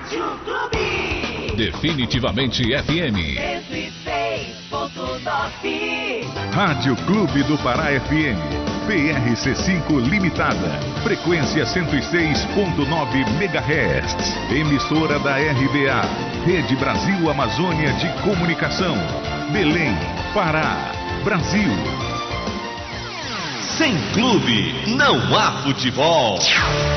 Rádio Clube. Definitivamente FM. 106.9. Rádio Clube do Pará FM. PRC5 Limitada. Frequência 106.9 MHz. Emissora da RBA. Rede Brasil Amazônia de Comunicação. Belém, Pará, Brasil. Sem clube, não há futebol.